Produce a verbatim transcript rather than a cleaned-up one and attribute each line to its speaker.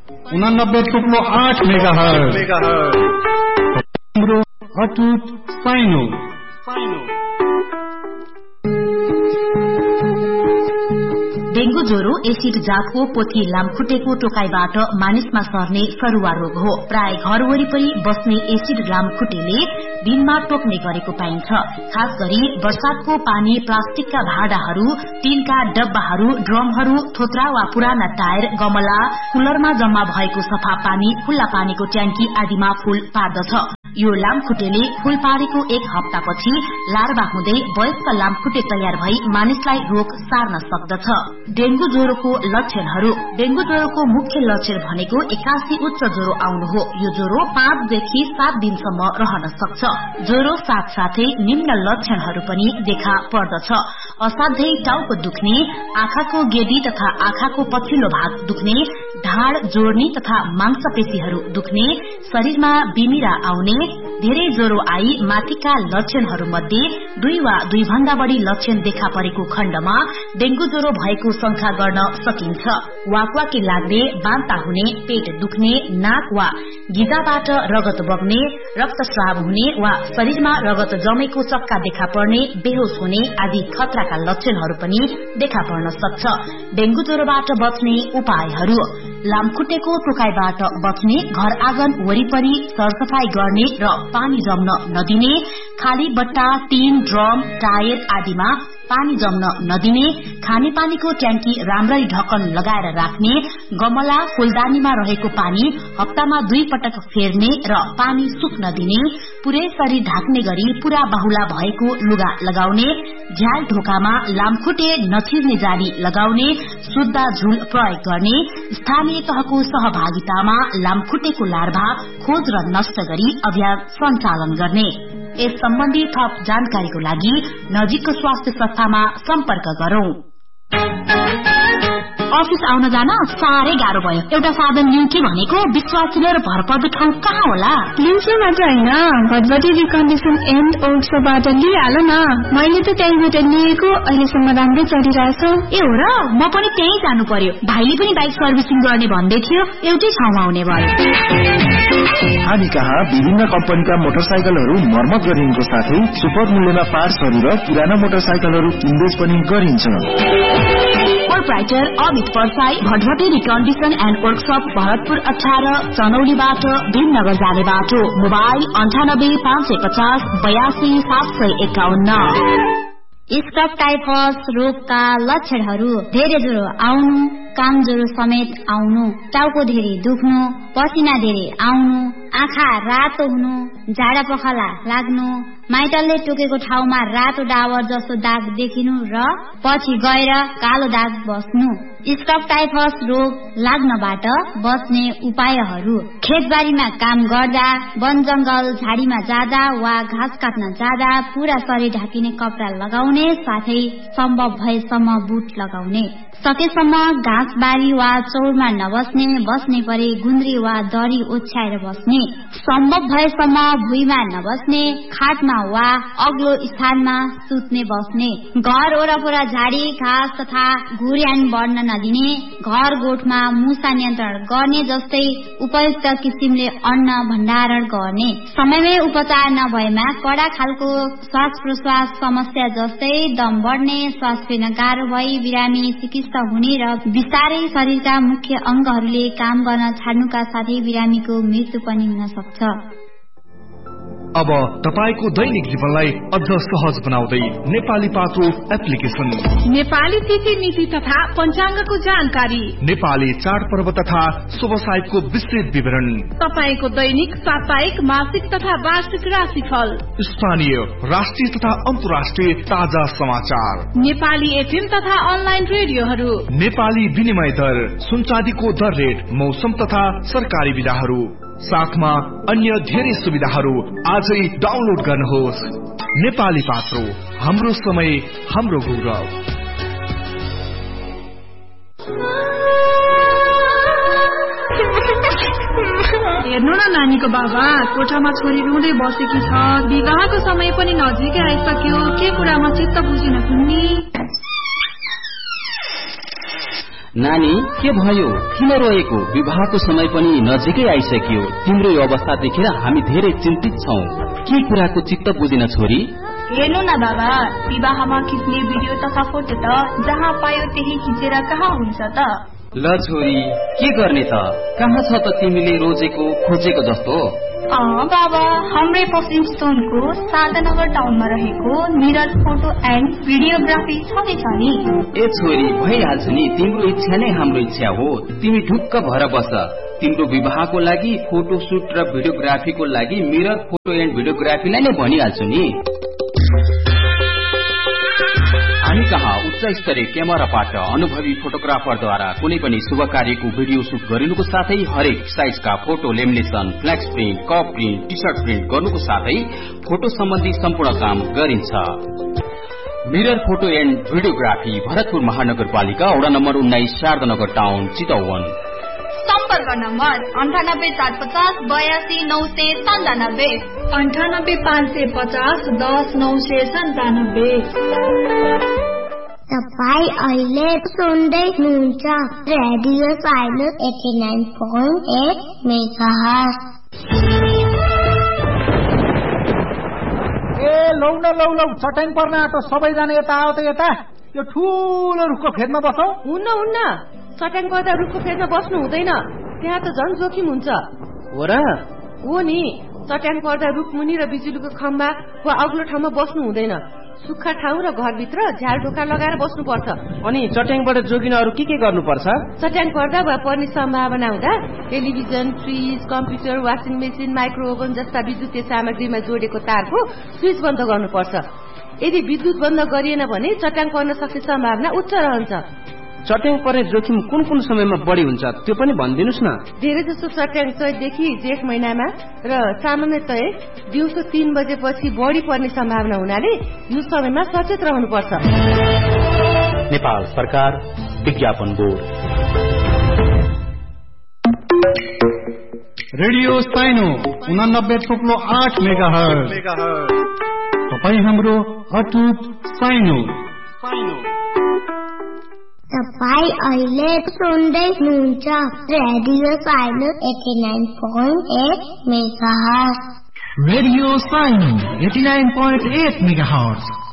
Speaker 1: उनानब्बे टुप्लो आठ mega hertz अटुट साइनो।
Speaker 2: डेंगू ज्वरो एसिड जातको पोथी लामखुट्टेको टोकाइबाट मानिसमा सर्ने सरुवा रोग हो। प्राय घर वरिपरि बस्ने एसिड लामखुट्टेले दिनमा टोक्ने गरेको पाइन्छ। खास गरी वर्षातको पानी प्लास्टिकका भाँडाहरू, टीनका डब्बाहरू, ड्रमहरू, थोत्रा वा पुराना टायर, गमला, कुलरमा जम्मा भएको सफा पानी, खुल्ला पानीको ट्याङ्की आदिमा फूल पार्दछ। यो लामखुट्टेले फूल पारेको एक हप्तापछि लार्वा हुँदै वयस्क लामखुट्टे तयार भई मानिसलाई रोग सार्न सक्दछ। डेंगू ज्वरोको लक्षणहरू। डेंगू ज्वरोको मुख्य लक्षण भनेको एक्कासी उच्च ज्वरो आउनु हो। यो ज्वरो पाँचदेखि सात दिनसम्म रहन सक्छ। ज्वरो साथसाथै निम्न लक्षणहरू पनि देखा पर्दछ। असाध्यै टाउको दुख्ने, आँखाको गेडी तथा आँखाको पछिल्लो भाग दुख्ने, ढाड जोड्ने तथा मांसपेशीहरू दुख्ने, शरीरमा बिमिरा आउने, धेरै ज्वरो आई माथिका लक्षणहरू मध्ये दुई वा दुई भन्दा बढ़ी लक्षण देखा परेको खण्डमा डेंगू ज्वरो भएको शंका गर्न सकिन्छ। वाकवाकी लाग्ने, बान्ता हुने, पेट दुख्ने, नाक वा गिजाबाट रगत बग्ने, रक्तस्राव हुने वा शरीरमा रगत जमेको चक्का देखा पर्ने, बेहोस हुने आदि खतराका लक्षणहरू पनि देखा पर्न सक्छ। डेंगू ज्वरोबाट बच्ने उपायहरू। लामखुट्टेको टोकाइबाट बच्ने, घर आँगन वरिपरि सरसफाई गर्ने र पानी जम्न नदिने, खाली बट्टा, टीन, ड्रम, टायर आदिमा पानी जम्न नदिने, खानेपानीको ट्याङ्की राम्ररी ढक्कन लगाएर राख्ने, गमला फूलदानीमा रहेको पानी हप्तामा दुई पटक फेर्ने र पानी सुक्न दिने, पूरै शरीर ढाक्ने गरी पूरा बाहुला भएको लुगा लगाउने, झ्याल ढोकामा लामखुट्टे नछिर्ने जाली लगाउने, शुद्ध झुल प्रयोग गर्ने, स्थानीय तहको सहभागितामा लामखुट्टेको लार्भा खोज र नष्ट गरी अभियान सञ्चालन गर्ने। यस सम्बन्धी थप जानकारीको लागि नजिकको स्वास्थ्य संस्थामा सम्पर्क गरौं। अफिस आउन जान साह्रै गाह्रो भयो। एउटा साधन लिउँ कि भनेको विश्वासिलो र भरपर्दो ठाउँ कहाँ होला?
Speaker 3: लिन्छु मात्र होइन, भटभटी रिकन्डिसन एन्ड ओल्ड्सबाट लिइहाल न। मैले त त्यहीँबाट लिएको, अहिलेसम्म राम्रै चलिरहेछ।
Speaker 2: ए हो र, म पनि त्यही जानु पर्यो। भाइले पनि बाइक सर्भिसिङ गर्ने भन्दै थियो, एउटै ठाउँमा आउने भयो।
Speaker 4: हामी कहाँ विभिन्न कम्पनीका मोटरसाइकलहरू मर्मत गरिनुको साथै सुपर मूल्यमा पार्ट्सहरू र पुराना मोटरसाइकलहरू किनबेच पनि गरिन्छ।
Speaker 2: Proprietor Amit Parsai, भटभटी recondition and workshop, Bharatpur अठारह, चनौलीबाट भीमनगर जाने बाटो। मोबाइल अन्ठानब्बे पाँच सय पचास बयासी सात सय एकाउन्न।
Speaker 5: स्कफ टाइफस रोगका लक्षणहरू। धेरै ज्वरो आउनु, काम ज्वरो समेत आउनु, टाउको धेरै दुख्नु, पसिना धेरै आउनु, आँखा रातो हुनु, झाडा पखाला लाग्नु, माइटलले टोकेको ठाउँमा रातो डाबर जस्तो दाग देखिनु र पछि गएर कालो दाग बस्नु। स्कफ टाइफस रोग लाग्नबाट बच्ने उपायहरू। खेतबारीमा काम गर्दा, वन जंगल झाडीमा जाँदा वा घाँस काट्न जाँदा पूरा शरीर ढाकिने कपडा लगाउने, साथै सम्भव भएसम्म बुट लगाउने। सकेसम्म घाँसबारी वा चौरमा नबस्ने, बस्ने परे गुन्द्री वा दरी ओछ्याएर बस्ने। सम्भव भएसम्म भुइँमा नबस्ने, खाटमा वा अग्लो स्थानमा सुत्ने बस्ने। घर वरपर झाडी घाँस तथा घुर्यान बढ्न नदिने। घर गोठमा मुसा नियन्त्रण गर्ने जस्तै उपयुक्त किसिमले अन्न भण्डारण गर्ने। समयमै उपचार नभएमा कडा खालको श्वास प्रश्वास समस्या जस्तै दम बढ्ने, श्वास फेर्न गाह्रो भई बिरामी चिकित्सा हुने र बिस्तारै शरीरका मुख्य अंगहरूले काम गर्न छाड्नुका साथै बिरामीको मृत्यु पनि हुन सक्छ।
Speaker 6: अब तपाईको दैनिक जीवनलाई अझ सहज बनाउँदै नेपाली पात्रो एप्लिकेशन।
Speaker 3: नेपाली तिथि मिति तथा पञ्चाङ्गको जानकारी,
Speaker 6: नेपाली चाडपर्व तथा शुभ साहित्यको विस्तृत विवरण,
Speaker 3: तपाईको दैनिक साप्ताहिक मासिक तथा वार्षिक राशिफल,
Speaker 6: स्थानीय राष्ट्रिय तथा अन्तर्राष्ट्रिय ताजा समाचार,
Speaker 3: नेपाली एफएम तथा अनलाइन रेडियोहरू,
Speaker 6: नेपाली विनिमय दर, सुनचाँदीको दर रेट, मौसम तथा सरकारी विधाहरू, साथमा अन्य धेरै सुविधाहरू आजै डाउनलोड गर्नुहोस्। नेपाली पात्रो, हाम्रो समय हाम्रो गौरव।
Speaker 3: हेर्नु न नानीको बाबा, कोठामा छोरी रुँदै बसेकी छ। विवाहको समय पनि नजिकै आइसक्यो, के कुरामा चित्त बुझिन कुन्नी?
Speaker 7: नानी के भयो? किन रोएको? विवाहको समय पनि नजिकै आइसक्यो। तिम्रो यो अवस्था देखेर हामी धेरै चिन्तित छौं। के कुराको चित्त बुझिन छोरी?
Speaker 3: हेर्नु न बाबा, विवाहमा खिच्ने भिडियो तथा फोटो त जहाँ पायो त्यही खिचेर कहाँ हुन्छ त?
Speaker 7: ल छोरी, के गर्ने त? कहाँ छ त तिमीले रोजेको खोजेको जस्तो?
Speaker 3: अँ बाबा, हाम्रै पश्चिम चितवनको शारदानगर टाउनमा रहेको मिरर फोटो एन्ड भिडियोग्राफी छँदैछ नि।
Speaker 7: ए छोरी, भइहाल्छ नि, तिम्रो इच्छा नै हाम्रो इच्छा हो। तिमी ढुक्क भएर बस। तिम्रो विवाहको लागि फोटो सुट र भिडियोग्राफीको लागि मिरर फोटो एन्ड भिडियोग्राफीलाई नै भनिहाल्छु नि। हामी कहाँ उच्च स्तरीय क्यामेराबाट अनुभवी फोटोग्राफरद्वारा कुनै पनि शुभ कार्यको भिडियो सुट गरिनुको साथै हरेक साइजका photo lamination, flex print, cup print, T short print गर्नुको साथै फोटो सम्बन्धी सम्पूर्ण काम गरिन्छ। Mirror photo and videography, Bharatpur महानगरपालिका वडा नम्बर उन्नाइस, शारदानगर टाउन, चितवन।
Speaker 3: सम्पर्क नम्बर अन्ठानब्बे चार पचास बयासी नौ सय सन्तानब्बे, अन्ठानब्बे पाँच सय पचास दस नौ सय सन्तानब्बे।
Speaker 8: तपाईँ अहिले सुन्दै हुनुहुन्छ radio silence eighty nine point at megahertz.
Speaker 1: ए लौ न लौ लौ, चट्याङ पर्न आँटो, सबैजना यता आऊ त यता। यो ठुलो रुखको फेदमा बसौ।
Speaker 9: हुन्न हुन्न, चट्याङ पर्दा रुखको फेदमा बस्नु हुँदैन, त्यहाँ त झन् जोखिम हुन्छ।
Speaker 7: हो र?
Speaker 9: हो नि, चट्याङ पर्दा रुख मुनि र बिजुलीको खम्बा वा अग्लो ठाउँमा बस्नु हुँदैन। सुक्खा ठाउँ र घरभित्र झ्याल ढोका लगाएर बस्नुपर्छ।
Speaker 7: अनि चट्याङबाट जोगिन अरू के के गर्नुपर्छ?
Speaker 9: चट्याङ पर्दा वा पर्ने सम्भावना हुँदा television, fridge, computer, washing machine, micro oven जस्ता विद्युतीय सामग्रीमा जोडेको तारको स्विच बन्द गर्नुपर्छ। यदि विद्युत बन्द गरिएन भने चट्याङ पर्न सक्ने सम्भावना उच्च रहन्छ।
Speaker 7: चट्याङ पर्ने जोखिम कुन कुन समयमा बढी हुन्छ त्यो पनि भनिदिनुस् न।
Speaker 9: धेरै जसो चट्याङ चैतदेखि जेठ महिनामा र सामान्यतः दिउँसो तीन बजेपछि बढी पर्ने सम्भावना हुनाले यो समयमा सचेत रहनुपर्छ।
Speaker 7: नेपाल सरकार विज्ञापन बोर्ड।
Speaker 1: रेडियो साइनो उनानब्बे थोप्लो आठ मेगा हर्ज। तपाईँ हाम्रो अटुट साइनो।
Speaker 8: तपाईँ अहिले सुन्दै हुनुहुन्छ radio silence eighty nine point at megahertz.
Speaker 1: Radio साइनो eighty nine point at megahertz.